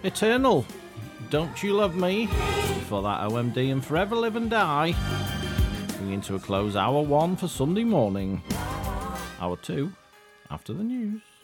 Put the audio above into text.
Eternal, Don't You Love Me? Before that, OMD and Forever Live and Die. Bringing to a close hour 1 for Sunday morning. Hour 2 after the news.